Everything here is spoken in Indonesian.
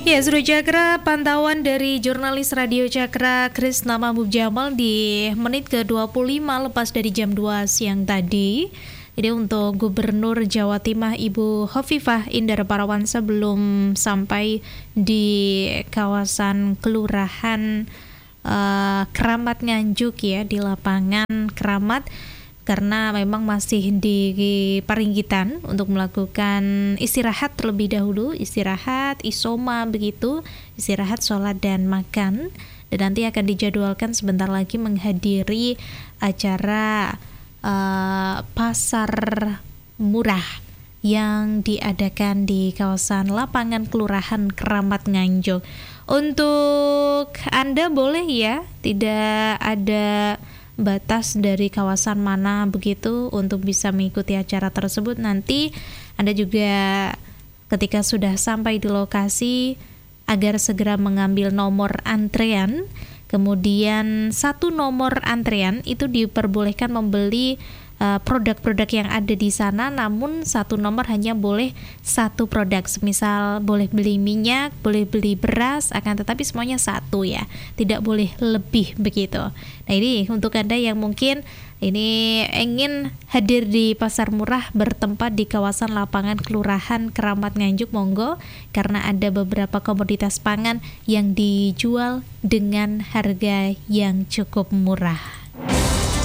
Ya, Suruh Cakra, pantauan dari jurnalis Radio Cakra Krisna Mahmud Jamal di menit ke-25 lepas dari jam 2 siang tadi. Jadi untuk Gubernur Jawa Timur Ibu Hovifah Indar Parawansa belum sampai di kawasan Kelurahan Keramat Nganjuk ya, di lapangan Keramat, karena memang masih di Paringgitan untuk melakukan istirahat terlebih dahulu, istirahat, isoma begitu, istirahat, sholat dan makan, dan nanti akan dijadwalkan sebentar lagi menghadiri acara pasar murah yang diadakan di kawasan lapangan Kelurahan Keramat Nganjuk. Untuk Anda boleh ya, tidak ada batas dari kawasan mana begitu untuk bisa mengikuti acara tersebut. Nanti Anda juga ketika sudah sampai di lokasi agar segera mengambil nomor antrean. Kemudian satu nomor antrean itu diperbolehkan membeli produk-produk yang ada di sana, namun satu nomor hanya boleh satu produk. Semisal boleh beli minyak, boleh beli beras, akan tetapi semuanya satu ya, tidak boleh lebih begitu. Nah, ini untuk Anda yang mungkin ini ingin hadir di pasar murah bertempat di kawasan lapangan Kelurahan Keramat Nganjuk, monggo, karena ada beberapa komoditas pangan yang dijual dengan harga yang cukup murah.